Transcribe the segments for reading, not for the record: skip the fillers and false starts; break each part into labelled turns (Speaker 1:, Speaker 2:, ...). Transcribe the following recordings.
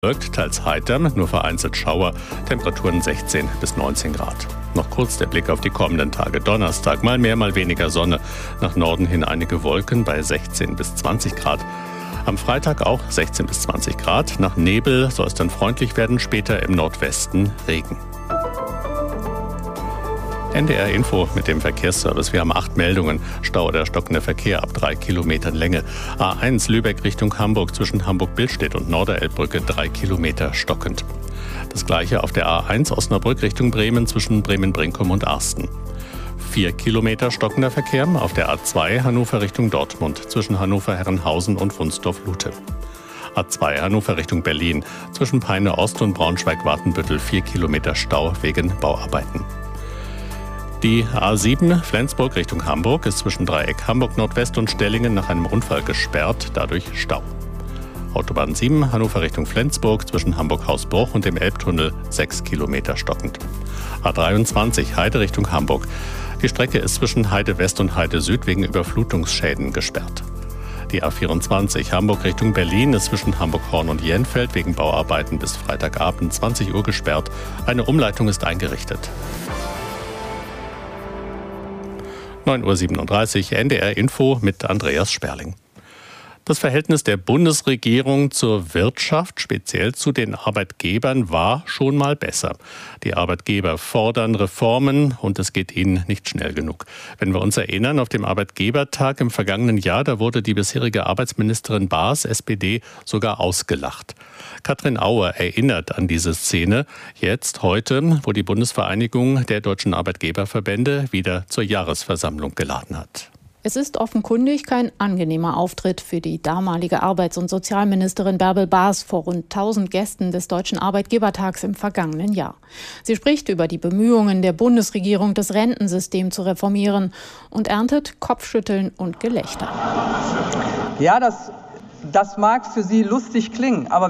Speaker 1: Bewölkt, teils heiter, nur vereinzelt Schauer, Temperaturen 16 bis 19 Grad. Noch kurz der Blick auf die kommenden Tage. Donnerstag mal mehr, mal weniger Sonne. Nach Norden hin einige Wolken bei 16 bis 20 Grad. Am Freitag auch 16 bis 20 Grad. Nach Nebel soll es dann freundlich werden, später im Nordwesten Regen. NDR Info mit dem Verkehrsservice. Wir haben 8 Meldungen. Stau oder stockender Verkehr ab 3 Kilometern Länge. A1 Lübeck Richtung Hamburg zwischen Hamburg-Billstedt und Norderelbbrücke 3 Kilometer stockend. Das gleiche auf der A1 Osnabrück Richtung Bremen zwischen Bremen-Brinkum und Arsten. 4 Kilometer stockender Verkehr auf der A2 Hannover Richtung Dortmund zwischen Hannover-Herrenhausen und Wunsdorf-Lute. A2 Hannover Richtung Berlin zwischen Peine Ost und Braunschweig-Watenbüttel 4 Kilometer Stau wegen Bauarbeiten. Die A7 Flensburg Richtung Hamburg ist zwischen Dreieck Hamburg Nordwest und Stellingen nach einem Unfall gesperrt, dadurch Stau. Autobahn 7 Hannover Richtung Flensburg zwischen Hamburg-Hausbruch und dem Elbtunnel 6 Kilometer stockend. A23 Heide Richtung Hamburg. Die Strecke ist zwischen Heide West und Heide Süd wegen Überflutungsschäden gesperrt. Die A24 Hamburg Richtung Berlin ist zwischen Hamburg-Horn und Jenfeld wegen Bauarbeiten bis Freitagabend 20 Uhr gesperrt. Eine Umleitung ist eingerichtet. 9:37 Uhr NDR Info mit Andreas Sperling. Das Verhältnis der Bundesregierung zur Wirtschaft, speziell zu den Arbeitgebern, war schon mal besser. Die Arbeitgeber fordern Reformen und es geht ihnen nicht schnell genug. Wenn wir uns erinnern, auf dem Arbeitgebertag im vergangenen Jahr, da wurde die bisherige Arbeitsministerin Baas, SPD, sogar ausgelacht. Katrin Auer erinnert an diese Szene jetzt, heute, wo die Bundesvereinigung der deutschen Arbeitgeberverbände wieder zur Jahresversammlung geladen hat.
Speaker 2: Es ist offenkundig kein angenehmer Auftritt für die damalige Arbeits- und Sozialministerin Bärbel Baas vor rund 1000 Gästen des Deutschen Arbeitgebertags im vergangenen Jahr. Sie spricht über die Bemühungen der Bundesregierung, das Rentensystem zu reformieren und erntet Kopfschütteln und Gelächter.
Speaker 3: Ja, das mag für Sie lustig klingen, aber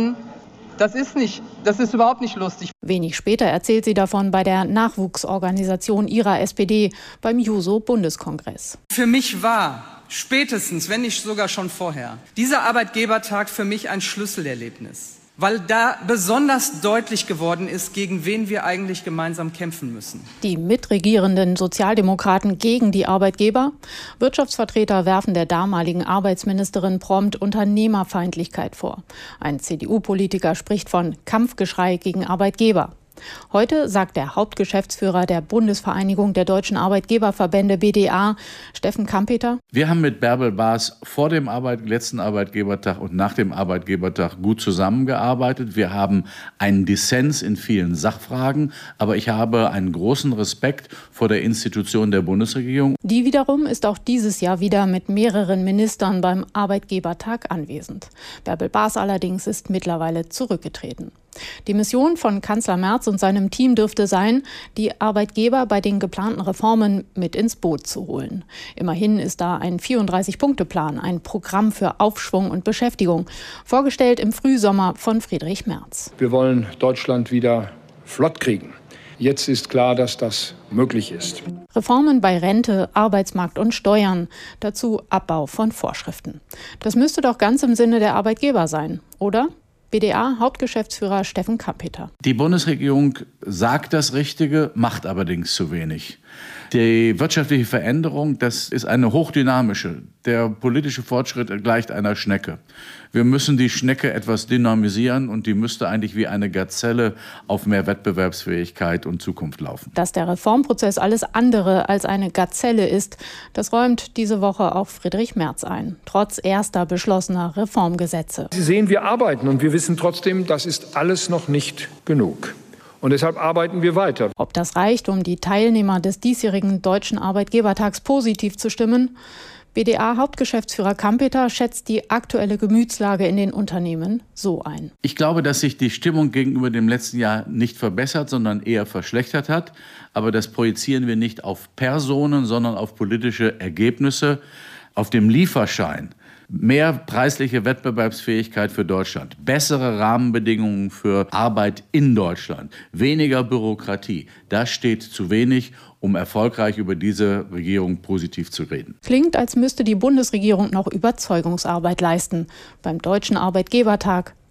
Speaker 3: das ist überhaupt nicht lustig.
Speaker 2: Wenig später erzählt sie davon bei der Nachwuchsorganisation ihrer SPD beim Juso-Bundeskongress.
Speaker 3: Für mich war spätestens, wenn nicht sogar schon vorher, dieser Arbeitgebertag für mich ein Schlüsselerlebnis, weil da besonders deutlich geworden ist, gegen wen wir eigentlich gemeinsam kämpfen müssen.
Speaker 2: Die mitregierenden Sozialdemokraten gegen die Arbeitgeber. Wirtschaftsvertreter werfen der damaligen Arbeitsministerin prompt Unternehmerfeindlichkeit vor. Ein CDU-Politiker spricht von Kampfgeschrei gegen Arbeitgeber. Heute sagt der Hauptgeschäftsführer der Bundesvereinigung der deutschen Arbeitgeberverbände BDA, Steffen Kampeter:
Speaker 4: Wir haben mit Bärbel Baas vor dem letzten Arbeitgebertag und nach dem Arbeitgebertag gut zusammengearbeitet. Wir haben einen Dissens in vielen Sachfragen, aber ich habe einen großen Respekt vor der Institution der Bundesregierung.
Speaker 2: Die wiederum ist auch dieses Jahr wieder mit mehreren Ministern beim Arbeitgebertag anwesend. Bärbel Baas allerdings ist mittlerweile zurückgetreten. Die Mission von Kanzler Merz und seinem Team dürfte sein, die Arbeitgeber bei den geplanten Reformen mit ins Boot zu holen. Immerhin ist da ein 34-Punkte-Plan, ein Programm für Aufschwung und Beschäftigung, vorgestellt im Frühsommer von Friedrich Merz.
Speaker 5: Wir wollen Deutschland wieder flott kriegen. Jetzt ist klar, dass das möglich ist.
Speaker 2: Reformen bei Rente, Arbeitsmarkt und Steuern. Dazu Abbau von Vorschriften. Das müsste doch ganz im Sinne der Arbeitgeber sein, oder? BDA-Hauptgeschäftsführer Steffen Kampeter.
Speaker 4: Die Bundesregierung sagt das Richtige, macht allerdings zu wenig. Die wirtschaftliche Veränderung, das ist eine hochdynamische. Der politische Fortschritt gleicht einer Schnecke. Wir müssen die Schnecke etwas dynamisieren und die müsste eigentlich wie eine Gazelle auf mehr Wettbewerbsfähigkeit und Zukunft laufen.
Speaker 2: Dass der Reformprozess alles andere als eine Gazelle ist, das räumt diese Woche auch Friedrich Merz ein, trotz erster beschlossener Reformgesetze.
Speaker 5: Sie sehen, wir arbeiten und wir wissen trotzdem, das ist alles noch nicht genug. Und deshalb arbeiten wir weiter.
Speaker 2: Ob das reicht, um die Teilnehmer des diesjährigen Deutschen Arbeitgebertags positiv zu stimmen? BDA-Hauptgeschäftsführer Kampeter schätzt die aktuelle Gemütslage in den Unternehmen so ein.
Speaker 4: Ich glaube, dass sich die Stimmung gegenüber dem letzten Jahr nicht verbessert, sondern eher verschlechtert hat. Aber das projizieren wir nicht auf Personen, sondern auf politische Ergebnisse, auf dem Lieferschein. Mehr preisliche Wettbewerbsfähigkeit für Deutschland, bessere Rahmenbedingungen für Arbeit in Deutschland, weniger Bürokratie. Das steht zu wenig, um erfolgreich über diese Regierung positiv zu reden.
Speaker 2: Klingt, als müsste die Bundesregierung noch Überzeugungsarbeit leisten. Beim Deutschen Arbeitgebertag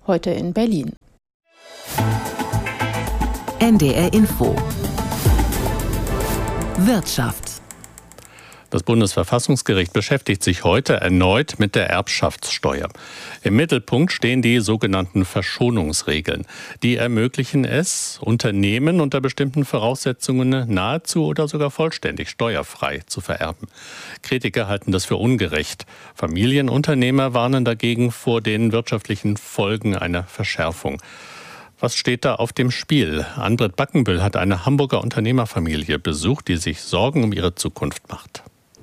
Speaker 2: heute in Berlin.
Speaker 6: NDR Info Wirtschaft.
Speaker 1: Das Bundesverfassungsgericht beschäftigt sich heute erneut mit der Erbschaftssteuer. Im Mittelpunkt stehen die sogenannten Verschonungsregeln. Die ermöglichen es, Unternehmen unter bestimmten Voraussetzungen nahezu oder sogar vollständig steuerfrei zu vererben. Kritiker halten das für ungerecht. Familienunternehmer warnen dagegen vor den wirtschaftlichen Folgen einer Verschärfung. Was steht da auf dem Spiel? Ann-Britt Backenbüll hat eine Hamburger Unternehmerfamilie besucht, die sich Sorgen um ihre Zukunft macht.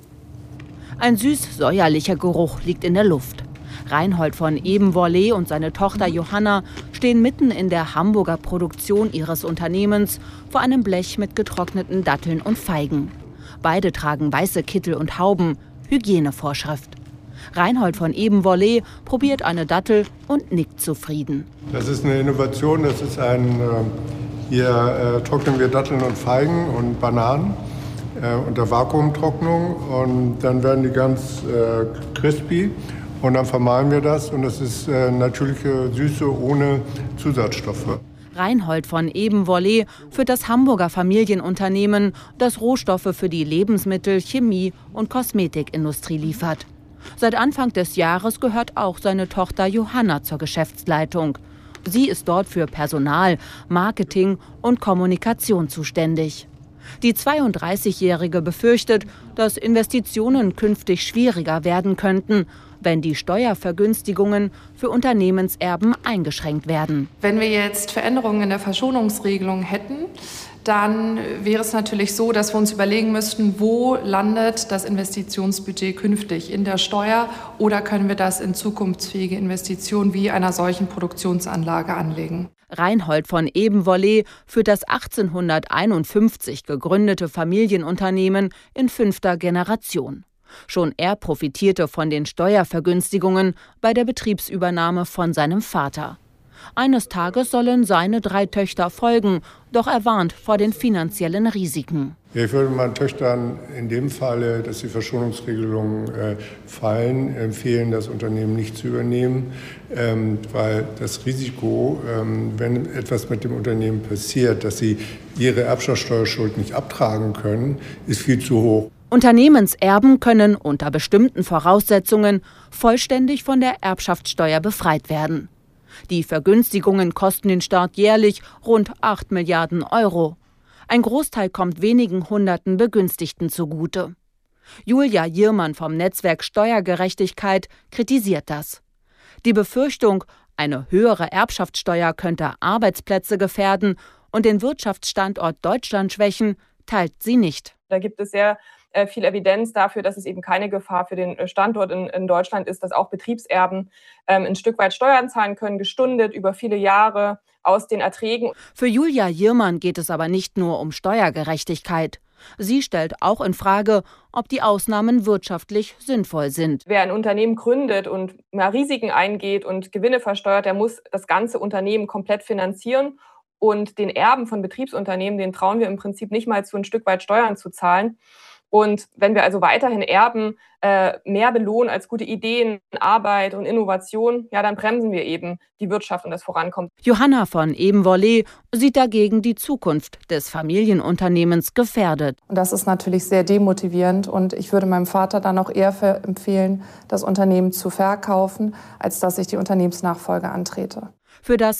Speaker 7: Ein süß-säuerlicher Geruch liegt in der Luft. Reinhold von Ebenvorlee und seine Tochter Johanna stehen mitten in der Hamburger Produktion ihres Unternehmens vor einem Blech mit getrockneten Datteln und Feigen. Beide tragen weiße Kittel und Hauben, Hygienevorschrift. Reinhold von Ebenvorlee probiert eine Dattel und nickt zufrieden.
Speaker 8: Das ist eine Innovation, das ist hier trocknen wir Datteln und Feigen und Bananen unter Vakuumtrocknung und dann werden die ganz crispy und dann vermahlen wir das und das ist natürliche Süße ohne Zusatzstoffe.
Speaker 7: Reinhold von Ebenvorlee führt das Hamburger Familienunternehmen, das Rohstoffe für die Lebensmittel-, Chemie- und Kosmetikindustrie liefert. Seit Anfang des Jahres gehört auch seine Tochter Johanna zur Geschäftsleitung. Sie ist dort für Personal, Marketing und Kommunikation zuständig. Die 32-Jährige befürchtet, dass Investitionen künftig schwieriger werden könnten, wenn die Steuervergünstigungen für Unternehmenserben eingeschränkt werden.
Speaker 9: Wenn wir jetzt Veränderungen in der Verschonungsregelung hätten, dann wäre es natürlich so, dass wir uns überlegen müssten, wo landet das Investitionsbudget künftig, in der Steuer, oder können wir das in zukunftsfähige Investitionen wie einer solchen Produktionsanlage anlegen.
Speaker 7: Reinhold von Ebenvorlee führt das 1851 gegründete Familienunternehmen in 5. Generation. Schon er profitierte von den Steuervergünstigungen bei der Betriebsübernahme von seinem Vater. Eines Tages sollen seine 3 Töchter folgen, doch er warnt vor den finanziellen Risiken.
Speaker 8: Ich würde meinen Töchtern in dem Falle, dass die Verschonungsregelungen fallen, empfehlen, das Unternehmen nicht zu übernehmen, weil das Risiko, wenn etwas mit dem Unternehmen passiert, dass sie ihre Erbschaftssteuerschuld nicht abtragen können, ist viel zu hoch.
Speaker 7: Unternehmenserben können unter bestimmten Voraussetzungen vollständig von der Erbschaftssteuer befreit werden. Die Vergünstigungen kosten den Staat jährlich rund 8 Milliarden Euro. Ein Großteil kommt wenigen Hunderten Begünstigten zugute. Julia Jirmann vom Netzwerk Steuergerechtigkeit kritisiert das. Die Befürchtung, eine höhere Erbschaftssteuer könnte Arbeitsplätze gefährden und den Wirtschaftsstandort Deutschland schwächen, teilt sie nicht.
Speaker 10: Da gibt es sehr viel Evidenz dafür, dass es eben keine Gefahr für den Standort in Deutschland ist, dass auch Betriebserben ein Stück weit Steuern zahlen können, gestundet über viele Jahre aus den Erträgen.
Speaker 7: Für Julia Jirmann geht es aber nicht nur um Steuergerechtigkeit. Sie stellt auch in Frage, ob die Ausnahmen wirtschaftlich sinnvoll sind.
Speaker 10: Wer ein Unternehmen gründet und mal Risiken eingeht und Gewinne versteuert, der muss das ganze Unternehmen komplett finanzieren. Und den Erben von Betriebsunternehmen, denen trauen wir im Prinzip nicht mal zu, ein Stück weit Steuern zu zahlen. Und wenn wir also weiterhin Erben mehr belohnen als gute Ideen, Arbeit und Innovation, ja, dann bremsen wir eben die Wirtschaft und das Vorankommen.
Speaker 7: Johanna von Ebenvorlee sieht dagegen die Zukunft des Familienunternehmens gefährdet.
Speaker 9: Und das ist natürlich sehr demotivierend und ich würde meinem Vater dann auch eher empfehlen, das Unternehmen zu verkaufen, als dass ich die Unternehmensnachfolge antrete.
Speaker 7: Für das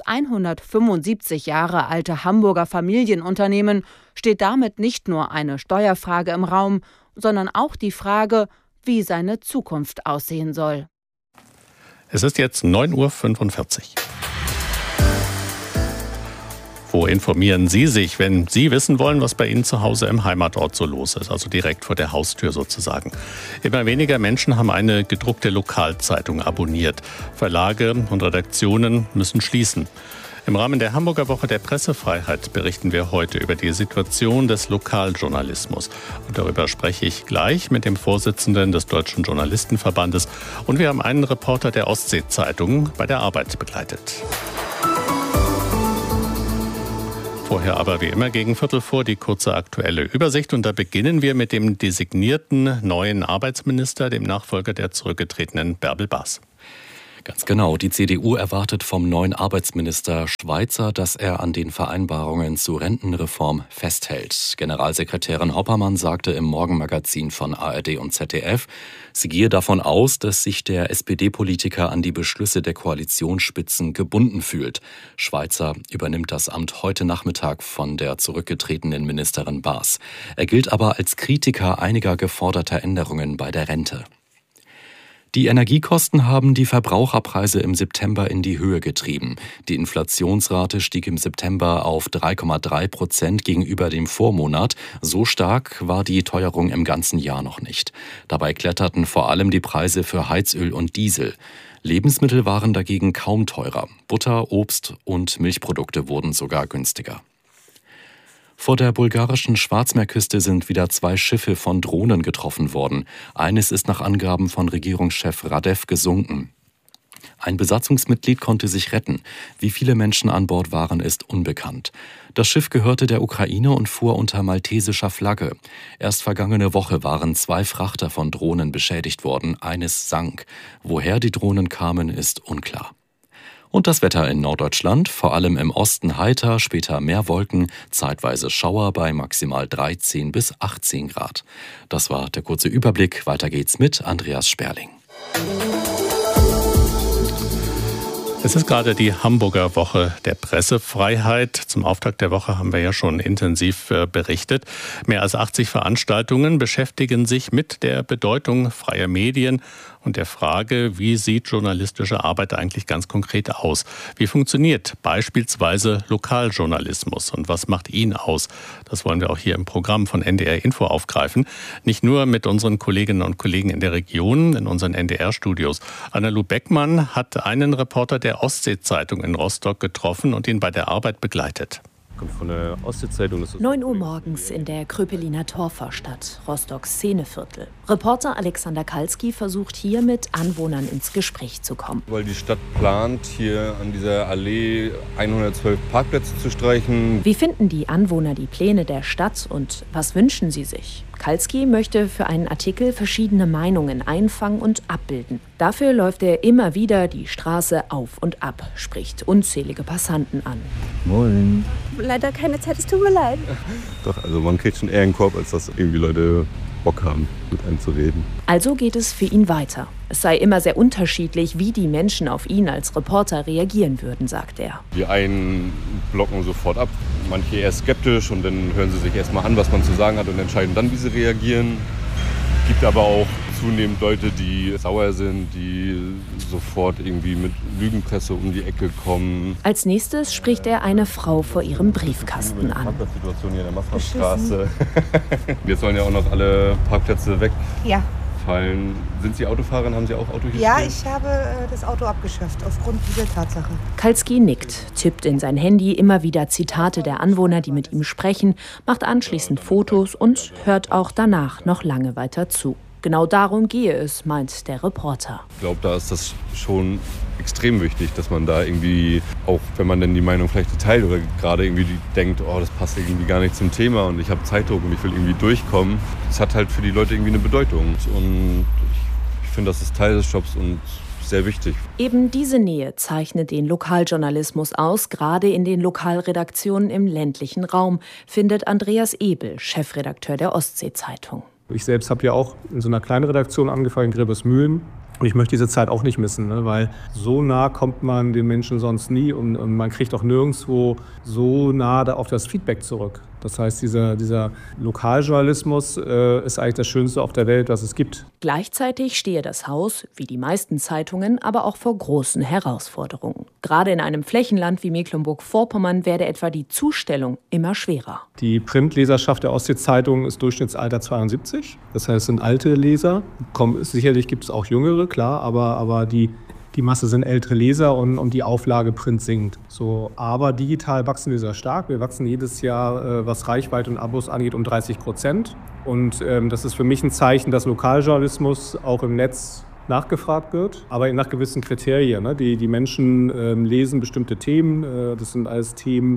Speaker 7: 175 Jahre alte Hamburger Familienunternehmen steht damit nicht nur eine Steuerfrage im Raum, sondern auch die Frage, wie seine Zukunft aussehen soll.
Speaker 1: Es ist jetzt 9:45 Uhr. Wo informieren Sie sich, wenn Sie wissen wollen, was bei Ihnen zu Hause im Heimatort so los ist, also direkt vor der Haustür sozusagen? Immer weniger Menschen haben eine gedruckte Lokalzeitung abonniert. Verlage und Redaktionen müssen schließen. Im Rahmen der Hamburger Woche der Pressefreiheit berichten wir heute über die Situation des Lokaljournalismus. Und darüber spreche ich gleich mit dem Vorsitzenden des Deutschen Journalistenverbandes. Und wir haben einen Reporter der Ostsee-Zeitung bei der Arbeit begleitet. Vorher aber wie immer gegen 15:15 die kurze aktuelle Übersicht. Und da beginnen wir mit dem designierten neuen Arbeitsminister, dem Nachfolger der zurückgetretenen Bärbel Baas.
Speaker 11: Ganz genau. Die CDU erwartet vom neuen Arbeitsminister Schweizer, dass er an den Vereinbarungen zur Rentenreform festhält. Generalsekretärin Hoppermann sagte im Morgenmagazin von ARD und ZDF, sie gehe davon aus, dass sich der SPD-Politiker an die Beschlüsse der Koalitionsspitzen gebunden fühlt. Schweizer übernimmt das Amt heute Nachmittag von der zurückgetretenen Ministerin Baas. Er gilt aber als Kritiker einiger geforderter Änderungen bei der Rente. Die Energiekosten haben die Verbraucherpreise im September in die Höhe getrieben. Die Inflationsrate stieg im September auf 3,3% gegenüber dem Vormonat. So stark war die Teuerung im ganzen Jahr noch nicht. Dabei kletterten vor allem die Preise für Heizöl und Diesel. Lebensmittel waren dagegen kaum teurer. Butter, Obst und Milchprodukte wurden sogar günstiger. Vor der bulgarischen Schwarzmeerküste sind wieder 2 Schiffe von Drohnen getroffen worden. Eines ist nach Angaben von Regierungschef Radev gesunken. Ein Besatzungsmitglied konnte sich retten. Wie viele Menschen an Bord waren, ist unbekannt. Das Schiff gehörte der Ukraine und fuhr unter maltesischer Flagge. Erst vergangene Woche waren 2 Frachter von Drohnen beschädigt worden. Eines sank. Woher die Drohnen kamen, ist unklar. Und das Wetter in Norddeutschland, vor allem im Osten heiter, später mehr Wolken, zeitweise Schauer bei maximal 13 bis 18 Grad. Das war der kurze Überblick. Weiter geht's mit Andreas Sperling.
Speaker 1: Es ist gerade die Hamburger Woche der Pressefreiheit. Zum Auftakt der Woche haben wir ja schon intensiv berichtet. Mehr als 80 Veranstaltungen beschäftigen sich mit der Bedeutung freier Medien und der Frage, wie sieht journalistische Arbeit eigentlich ganz konkret aus? Wie funktioniert beispielsweise Lokaljournalismus und was macht ihn aus? Das wollen wir auch hier im Programm von NDR Info aufgreifen. Nicht nur mit unseren Kolleginnen und Kollegen in der Region, in unseren NDR-Studios. Anna-Lu Beckmann hat einen Reporter der Ostsee-Zeitung in Rostock getroffen und ihn bei der Arbeit begleitet.
Speaker 12: Von der Ostsee-Zeitung.
Speaker 13: 9 Uhr morgens in der Kröpeliner Torvorstadt, Rostocks Szeneviertel. Reporter Alexander Kalski versucht hier mit Anwohnern ins Gespräch zu kommen.
Speaker 12: Weil die Stadt plant, hier an dieser Allee 112 Parkplätze zu streichen.
Speaker 13: Wie finden die Anwohner die Pläne der Stadt und was wünschen sie sich? Kalski möchte für einen Artikel verschiedene Meinungen einfangen und abbilden. Dafür läuft er immer wieder die Straße auf und ab, spricht unzählige Passanten an.
Speaker 12: Moin.
Speaker 14: Leider keine Zeit, es tut mir leid.
Speaker 12: Doch, also man kriegt schon eher einen Korb, als dass irgendwie Leute Bock haben, mit einem zu reden.
Speaker 13: Also geht es für ihn weiter. Es sei immer sehr unterschiedlich, wie die Menschen auf ihn als Reporter reagieren würden, sagt er.
Speaker 12: Die einen blocken sofort ab, manche eher skeptisch und dann hören sie sich erstmal an, was man zu sagen hat und entscheiden dann, wie sie reagieren. Es gibt aber auch zunehmend Leute, die sauer sind, die sofort irgendwie mit Lügenpresse um die Ecke kommen.
Speaker 13: Als nächstes spricht er eine Frau vor ihrem Briefkasten an.
Speaker 12: Die Situation hier in der Maßnahmstraße. Jetzt sollen ja auch noch alle Parkplätze wegfallen.
Speaker 14: Ja.
Speaker 12: Sind Sie Autofahrerin? Haben Sie auch Auto hier
Speaker 14: Ja,
Speaker 12: stehen?
Speaker 14: ich habe das Auto abgeschafft aufgrund dieser Tatsache.
Speaker 13: Kalski nickt, tippt in sein Handy immer wieder Zitate der Anwohner, die mit ihm sprechen, macht anschließend Fotos und hört auch danach noch lange weiter zu. Genau darum gehe es, meint der Reporter.
Speaker 12: Ich glaube, da ist das schon extrem wichtig, dass man da irgendwie, auch wenn man denn die Meinung vielleicht teilt oder gerade irgendwie denkt, oh, das passt irgendwie gar nicht zum Thema und ich habe Zeitdruck und ich will irgendwie durchkommen. Das hat halt für die Leute irgendwie eine Bedeutung und ich finde, das ist Teil des Jobs und sehr wichtig.
Speaker 13: Eben diese Nähe zeichnet den Lokaljournalismus aus, gerade in den Lokalredaktionen im ländlichen Raum, findet Andreas Ebel, Chefredakteur der Ostsee-Zeitung.
Speaker 15: Ich selbst habe ja auch in so einer kleinen Redaktion angefangen, in Grillersmühlen. Und ich möchte diese Zeit auch nicht missen, ne? Weil so nah kommt man den Menschen sonst nie und man kriegt auch nirgendwo so nah auf das Feedback zurück. Das heißt, dieser Lokaljournalismus ist eigentlich das Schönste auf der Welt, was es gibt.
Speaker 13: Gleichzeitig stehe das Haus, wie die meisten Zeitungen, aber auch vor großen Herausforderungen. Gerade in einem Flächenland wie Mecklenburg-Vorpommern werde etwa die Zustellung immer schwerer.
Speaker 15: Die Printleserschaft der Ostsee-Zeitung ist Durchschnittsalter 72. Das heißt, es sind alte Leser. Sicherlich gibt es auch jüngere, klar, aber die Masse sind ältere Leser und die Auflage Print sinkt. So, aber digital wachsen wir sehr stark. Wir wachsen jedes Jahr, was Reichweite und Abos angeht, um 30%. Und das ist für mich ein Zeichen, dass Lokaljournalismus auch im Netz nachgefragt wird, aber nach gewissen Kriterien. Ne? Die Menschen lesen bestimmte Themen. Das sind alles Themen,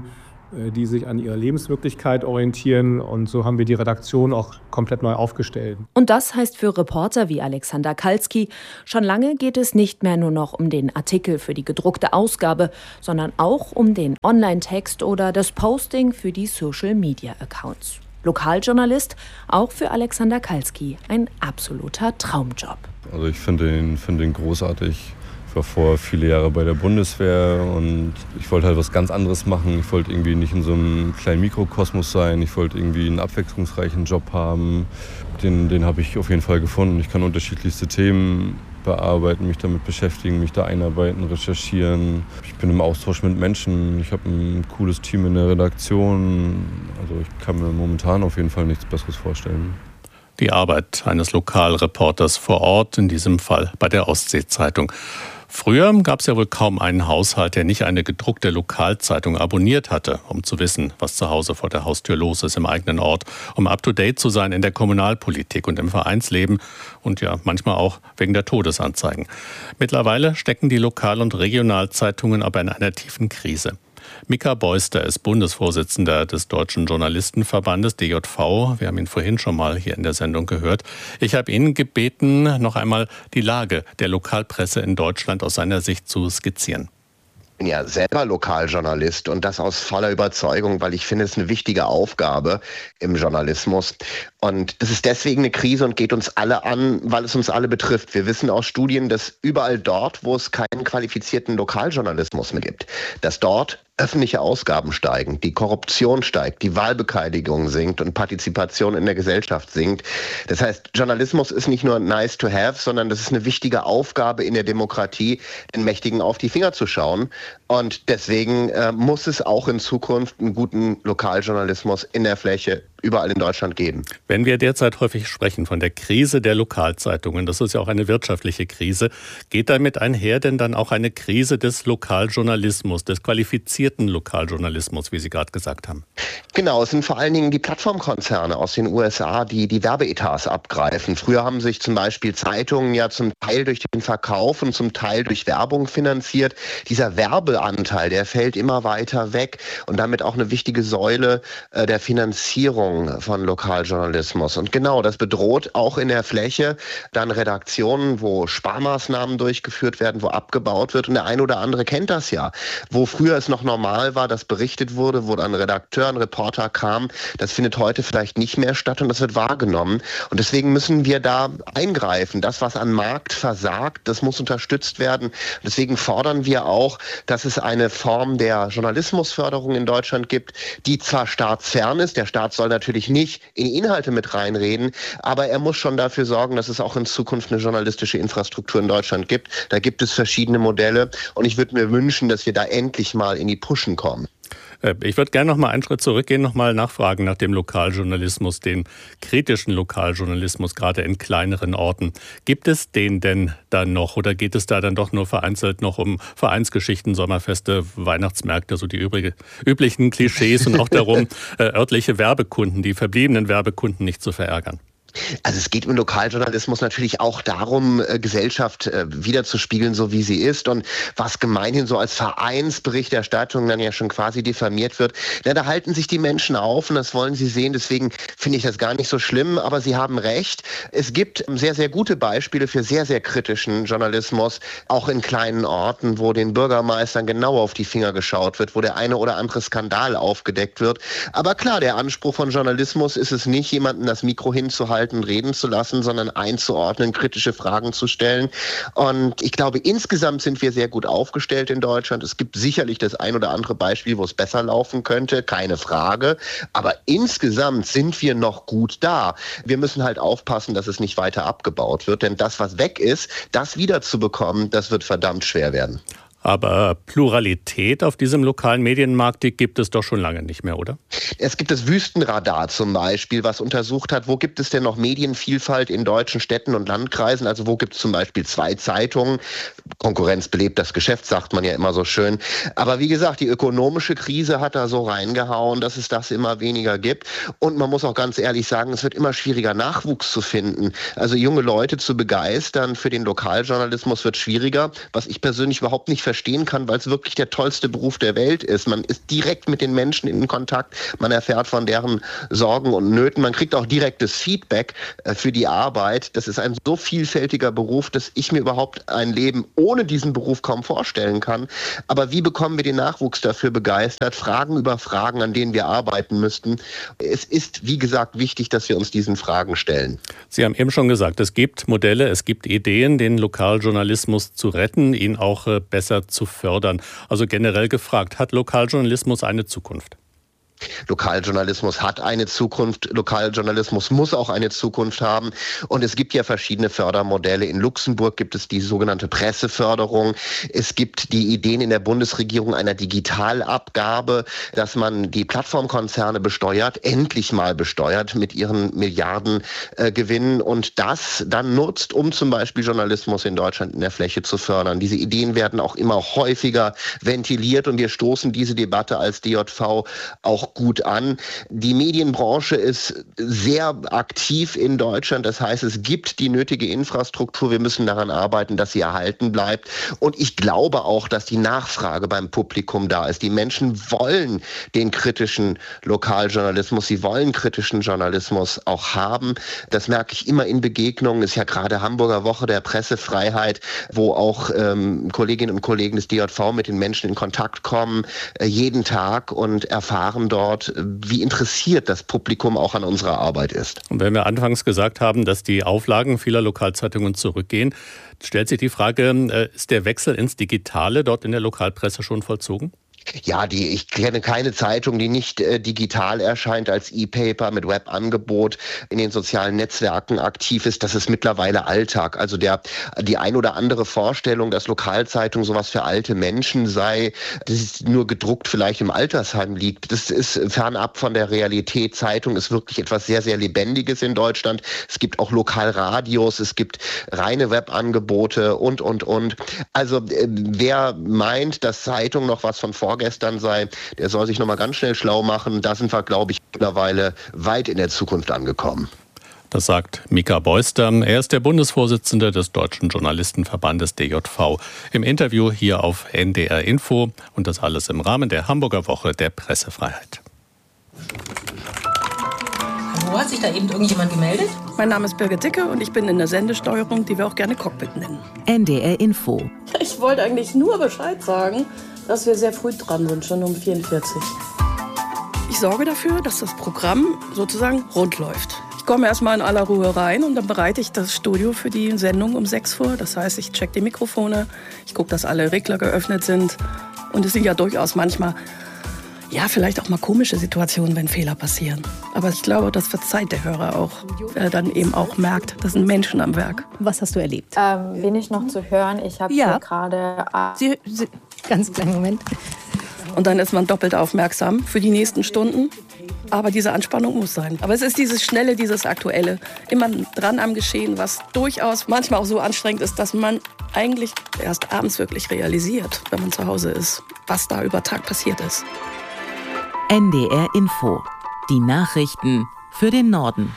Speaker 15: die sich an ihrer Lebenswirklichkeit orientieren. Und so haben wir die Redaktion auch komplett neu aufgestellt.
Speaker 13: Und das heißt für Reporter wie Alexander Kalski, schon lange geht es nicht mehr nur noch um den Artikel für die gedruckte Ausgabe, sondern auch um den Online-Text oder das Posting für die Social-Media-Accounts. Lokaljournalist, auch für Alexander Kalski ein absoluter Traumjob.
Speaker 12: Also ich finde den großartig. Ich war vor viele Jahre bei der Bundeswehr und ich wollte halt was ganz anderes machen. Ich wollte irgendwie nicht in so einem kleinen Mikrokosmos sein. Ich wollte irgendwie einen abwechslungsreichen Job haben. Den habe ich auf jeden Fall gefunden. Ich kann unterschiedlichste Themen bearbeiten, mich damit beschäftigen, mich da einarbeiten, recherchieren. Ich bin im Austausch mit Menschen. Ich habe ein cooles Team in der Redaktion. Also ich kann mir momentan auf jeden Fall nichts Besseres vorstellen.
Speaker 1: Die Arbeit eines Lokalreporters vor Ort, in diesem Fall bei der Ostsee-Zeitung. Früher gab es ja wohl kaum einen Haushalt, der nicht eine gedruckte Lokalzeitung abonniert hatte, um zu wissen, was zu Hause vor der Haustür los ist im eigenen Ort, um up-to-date zu sein in der Kommunalpolitik und im Vereinsleben und ja manchmal auch wegen der Todesanzeigen. Mittlerweile stecken die Lokal- und Regionalzeitungen aber in einer tiefen Krise. Mika Beuster ist Bundesvorsitzender des Deutschen Journalistenverbandes DJV. Wir haben ihn vorhin schon mal hier in der Sendung gehört. Ich habe ihn gebeten, noch einmal die Lage der Lokalpresse in Deutschland aus seiner Sicht zu skizzieren.
Speaker 16: Ich bin ja selber Lokaljournalist und das aus voller Überzeugung, weil ich finde, es ist eine wichtige Aufgabe im Journalismus. Und das ist deswegen eine Krise und geht uns alle an, weil es uns alle betrifft. Wir wissen aus Studien, dass überall dort, wo es keinen qualifizierten Lokaljournalismus mehr gibt, dass dort öffentliche Ausgaben steigen, die Korruption steigt, die Wahlbeteiligung sinkt und Partizipation in der Gesellschaft sinkt. Das heißt, Journalismus ist nicht nur nice to have, sondern das ist eine wichtige Aufgabe in der Demokratie, den Mächtigen auf die Finger zu schauen. Und deswegen muss es auch in Zukunft einen guten Lokaljournalismus in der Fläche überall in Deutschland geben.
Speaker 1: Wenn wir derzeit häufig sprechen von der Krise der Lokalzeitungen, das ist ja auch eine wirtschaftliche Krise, geht damit einher denn dann auch eine Krise des Lokaljournalismus, des qualifizierten Lokaljournalismus, wie Sie gerade gesagt haben?
Speaker 16: Genau, es sind vor allen Dingen die Plattformkonzerne aus den USA, die die Werbeetats abgreifen. Früher haben sich zum Beispiel Zeitungen ja zum Teil durch den Verkauf und zum Teil durch Werbung finanziert. Dieser Werbeanteil, der fällt immer weiter weg und damit auch eine wichtige Säule der Finanzierung von Lokaljournalismus. Und genau, das bedroht auch in der Fläche dann Redaktionen, wo Sparmaßnahmen durchgeführt werden, wo abgebaut wird. Und der eine oder andere kennt das ja. Wo früher es noch normal war, dass berichtet wurde, wo dann Redakteur, ein Reporter kam, das findet heute vielleicht nicht mehr statt und das wird wahrgenommen. Und deswegen müssen wir da eingreifen. Das, was am Markt versagt, das muss unterstützt werden. Deswegen fordern wir auch, dass es eine Form der Journalismusförderung in Deutschland gibt, die zwar staatsfern ist, der Staat soll natürlich nicht in die Inhalte mit reinreden, aber er muss schon dafür sorgen, dass es auch in Zukunft eine journalistische Infrastruktur in Deutschland gibt. Da gibt es verschiedene Modelle und ich würde mir wünschen, dass wir da endlich mal in die Pushen kommen.
Speaker 1: Ich würde gerne noch mal einen Schritt zurückgehen, noch mal nachfragen nach dem Lokaljournalismus, dem kritischen Lokaljournalismus, gerade in kleineren Orten. Gibt es den denn dann noch oder geht es da dann doch nur vereinzelt noch um Vereinsgeschichten, Sommerfeste, Weihnachtsmärkte, so die üblichen Klischees und auch darum, örtliche Werbekunden, die verbliebenen Werbekunden nicht zu verärgern?
Speaker 16: Also es geht im Lokaljournalismus natürlich auch darum, Gesellschaft wiederzuspiegeln, so wie sie ist. Und was gemeinhin so als Vereinsberichterstattung dann ja schon quasi diffamiert wird, da halten sich die Menschen auf und das wollen sie sehen. Deswegen finde ich das gar nicht so schlimm, aber Sie haben recht. Es gibt sehr, sehr gute Beispiele für sehr, sehr kritischen Journalismus, auch in kleinen Orten, wo den Bürgermeistern genau auf die Finger geschaut wird, wo der eine oder andere Skandal aufgedeckt wird. Aber klar, der Anspruch von Journalismus ist es nicht, jemanden das Mikro hinzuhalten, reden zu lassen, sondern einzuordnen, kritische Fragen zu stellen. Und ich glaube, insgesamt sind wir sehr gut aufgestellt in Deutschland. Es gibt sicherlich das ein oder andere Beispiel, wo es besser laufen könnte, keine Frage. Aber insgesamt sind wir noch gut da. Wir müssen halt aufpassen, dass es nicht weiter abgebaut wird, denn das, was weg ist, das wiederzubekommen, das wird verdammt schwer werden.
Speaker 1: Aber Pluralität auf diesem lokalen Medienmarkt, die gibt es doch schon lange nicht mehr, oder?
Speaker 16: Es gibt das Wüstenradar zum Beispiel, was untersucht hat, wo gibt es denn noch Medienvielfalt in deutschen Städten und Landkreisen? Also wo gibt es zum Beispiel 2 Zeitungen? Konkurrenz belebt das Geschäft, sagt man ja immer so schön. Aber wie gesagt, die ökonomische Krise hat da so reingehauen, dass es das immer weniger gibt. Und man muss auch ganz ehrlich sagen, es wird immer schwieriger, Nachwuchs zu finden. Also junge Leute zu begeistern für den Lokaljournalismus wird schwieriger, was ich persönlich überhaupt nicht verstehen kann, weil es wirklich der tollste Beruf der Welt ist. Man ist direkt mit den Menschen in Kontakt, man erfährt von deren Sorgen und Nöten, man kriegt auch direktes Feedback für die Arbeit. Das ist ein so vielfältiger Beruf, dass ich mir überhaupt ein Leben ohne diesen Beruf kaum vorstellen kann. Aber wie bekommen wir den Nachwuchs dafür begeistert? Fragen über Fragen, an denen wir arbeiten müssten. Es ist, wie gesagt, wichtig, dass wir uns diesen Fragen stellen.
Speaker 1: Sie haben eben schon gesagt, es gibt Modelle, es gibt Ideen, den Lokaljournalismus zu retten, ihn auch besser zu fördern. Also generell gefragt, hat Lokaljournalismus eine Zukunft?
Speaker 16: Lokaljournalismus hat eine Zukunft, Lokaljournalismus muss auch eine Zukunft haben und es gibt ja verschiedene Fördermodelle. In Luxemburg gibt es die sogenannte Presseförderung. Es gibt die Ideen in der Bundesregierung einer Digitalabgabe, dass man die Plattformkonzerne besteuert, endlich mal besteuert mit ihren Milliardengewinnen und das dann nutzt, um zum Beispiel Journalismus in Deutschland in der Fläche zu fördern. Diese Ideen werden auch immer häufiger ventiliert und wir stoßen diese Debatte als DJV auch gut an. Die Medienbranche ist sehr aktiv in Deutschland. Das heißt, es gibt die nötige Infrastruktur. Wir müssen daran arbeiten, dass sie erhalten bleibt. Und ich glaube auch, dass die Nachfrage beim Publikum da ist. Die Menschen wollen den kritischen Lokaljournalismus. Sie wollen kritischen Journalismus auch haben. Das merke ich immer in Begegnungen. Es ist ja gerade Hamburger Woche der Pressefreiheit, wo auch Kolleginnen und Kollegen des DJV mit den Menschen in Kontakt kommen, jeden Tag und erfahren dort, wie interessiert das Publikum auch an unserer Arbeit ist.
Speaker 1: Und wenn wir anfangs gesagt haben, dass die Auflagen vieler Lokalzeitungen zurückgehen, stellt sich die Frage, ist der Wechsel ins Digitale dort in der Lokalpresse schon vollzogen?
Speaker 16: Ja, ich kenne keine Zeitung, die nicht digital erscheint als E-Paper mit Webangebot in den sozialen Netzwerken aktiv ist. Das ist mittlerweile Alltag. Also die ein oder andere Vorstellung, dass Lokalzeitung sowas für alte Menschen sei, das ist nur gedruckt vielleicht im Altersheim liegt. Das ist fernab von der Realität. Zeitung ist wirklich etwas sehr, sehr Lebendiges in Deutschland. Es gibt auch Lokalradios, es gibt reine Webangebote und. Also wer meint, dass Zeitung noch was von vorgestern sei, der soll sich noch mal ganz schnell schlau machen. Da sind wir, glaube ich, mittlerweile weit in der Zukunft angekommen.
Speaker 1: Das sagt Mika Beuster. Er ist der Bundesvorsitzende des Deutschen Journalistenverbandes DJV. Im Interview hier auf NDR Info und das alles im Rahmen der Hamburger Woche der Pressefreiheit.
Speaker 17: Hallo, hat sich da eben irgendjemand gemeldet?
Speaker 18: Mein Name ist Birgit Dicke und ich bin in der Sendesteuerung, die wir auch gerne Cockpit nennen.
Speaker 6: NDR Info.
Speaker 19: Ich wollte eigentlich nur Bescheid sagen, dass wir sehr früh dran sind, schon um 44.
Speaker 18: Ich sorge dafür, dass das Programm sozusagen rund läuft. Ich komme erstmal in aller Ruhe rein und dann bereite ich das Studio für die Sendung um 6 vor. Das heißt, ich check die Mikrofone, ich gucke, dass alle Regler geöffnet sind. Und es sind ja durchaus manchmal, ja, vielleicht auch mal komische Situationen, wenn Fehler passieren. Aber ich glaube, das verzeiht der Hörer auch, weil er dann eben auch merkt, das sind Menschen am Werk.
Speaker 2: Was hast du erlebt?
Speaker 20: Bin ich noch zu hören? Ich habe hier gerade...
Speaker 2: Ganz kleinen Moment.
Speaker 18: Und dann ist man doppelt aufmerksam für die nächsten Stunden. Aber diese Anspannung muss sein. Aber es ist dieses Schnelle, dieses Aktuelle. Immer dran am Geschehen, was durchaus manchmal auch so anstrengend ist, dass man eigentlich erst abends wirklich realisiert, wenn man zu Hause ist, was da über Tag passiert ist.
Speaker 6: NDR Info. Die Nachrichten für den Norden.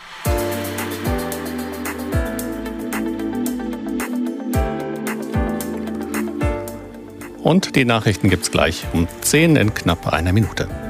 Speaker 1: Und die Nachrichten gibt's gleich um 10 in knapp einer Minute.